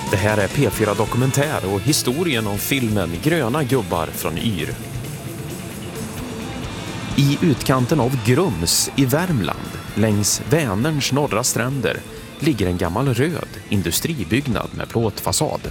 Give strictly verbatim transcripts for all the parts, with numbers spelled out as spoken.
Det här är P fyra Dokumentär och historien om filmen Gröna gubbar från Yr. I utkanten av Grums i Värmland, längs Vänerns norra stränder, ligger en gammal röd industribyggnad med plåtfasad.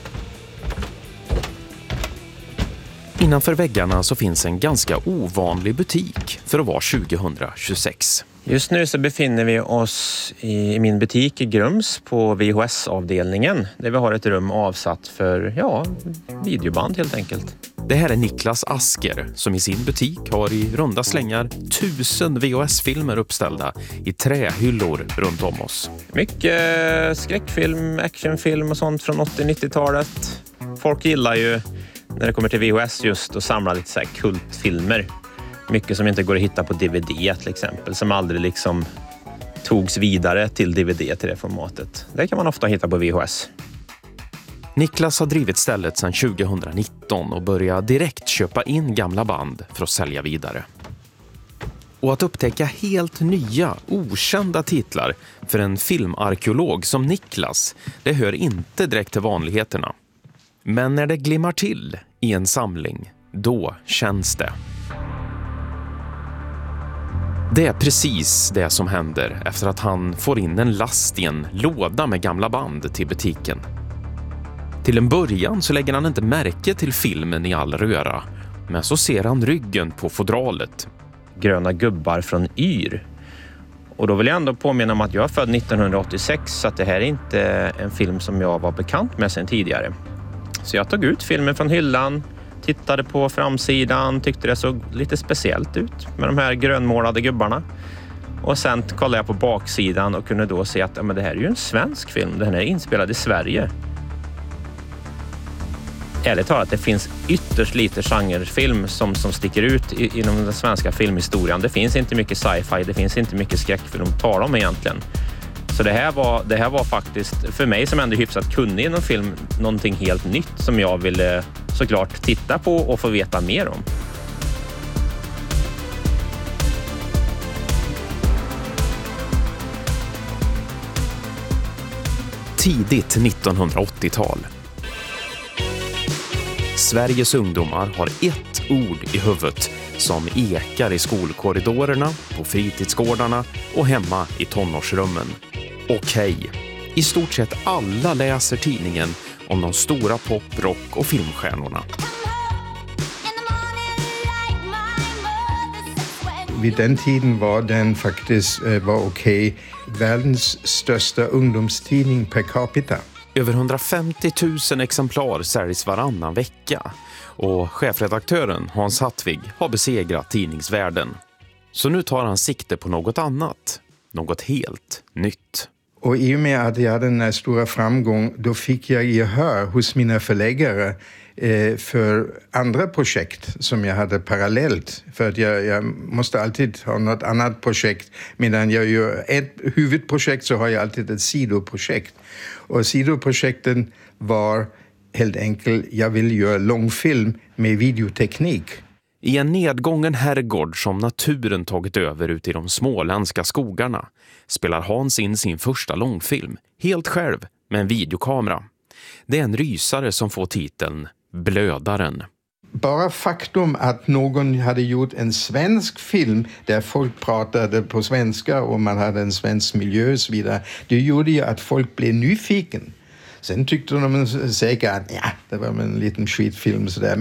Innanför väggarna så finns en ganska ovanlig butik för att vara tjugohundratjugosex. Just nu så befinner vi oss i min butik i Grums på V H S-avdelningen där vi har ett rum avsatt för, ja, videoband helt enkelt. Det här är Niklas Asker som i sin butik har i runda slängar tusen V H S-filmer uppställda i trähyllor runt om oss. Mycket skräckfilm, actionfilm och sånt från åttio-nittiotalet. Folk gillar ju när det kommer till V H S just att samla lite så här kultfilmer. Mycket som inte går att hitta på D V D till exempel, som aldrig liksom togs vidare till D V D till det formatet. Det kan man ofta hitta på V H S. Niklas har drivit stället sedan tjugohundranitton och började direkt köpa in gamla band för att sälja vidare. Och att upptäcka helt nya, okända titlar för en filmarkeolog som Niklas, det hör inte direkt till vanligheterna. Men när det glimmar till i en samling, då känns det. Det är precis det som händer efter att han får in en last i en låda med gamla band till butiken. Till en början så lägger han inte märke till filmen i all röra, men så ser han ryggen på fodralet. Gröna gubbar från Yr. Och då vill jag ändå påminna om att jag är född nittonhundraåttiosex, så att det här är inte en film som jag var bekant med sedan tidigare. Så jag tog ut filmen från hyllan, tittade på framsidan, tyckte det såg lite speciellt ut med de här grönmålade gubbarna. Och sen kollade jag på baksidan och kunde då se att ja, men det här är ju en svensk film, den är inspelad i Sverige. Ärligt talat, det finns ytterst lite genrefilm som, som sticker ut i, inom den svenska filmhistorien. Det finns inte mycket sci-fi, det finns inte mycket skräckfilm att tala om egentligen. Så det här, var, det här var faktiskt, för mig som ändå hyfsat kunnig inom film, någonting helt nytt som jag ville såklart titta på och få veta mer om. Tidigt nittonhundraåttiotal. Sveriges ungdomar har ett ord i huvudet som ekar i skolkorridorerna, på fritidsgårdarna och hemma i tonårsrummen. Okej, i stort sett alla läser tidningen om de stora pop, rock och filmstjärnorna. Vid den tiden var den faktiskt var okej. Världens största ungdomstidning per capita. Över hundrafemtio tusen exemplar säljs varannan vecka och chefredaktören Hans Hattvig har besegrat tidningsvärlden. Så nu tar han sikte på något annat, något helt nytt. Och i och med att jag hade den här stora framgång, då fick jag gehör hos mina förläggare eh, för andra projekt som jag hade parallellt. För att jag, jag måste alltid ha något annat projekt. Medan jag gör ett huvudprojekt så har jag alltid ett sidoprojekt. Och sidoprojekten var helt enkelt, jag vill göra långfilm med videoteknik. I en nedgången herrgård som naturen tagit över ut i de småländska skogarna spelar Hans in sin första långfilm, helt själv med en videokamera. Det är en rysare som får titeln Blödaren. Bara faktum att någon hade gjort en svensk film där folk pratade på svenska och man hade en svensk miljö och så vidare, det gjorde ju att folk blev nyfiken. Sen tyckte de säkert att ja, det var en liten skitfilm sådär.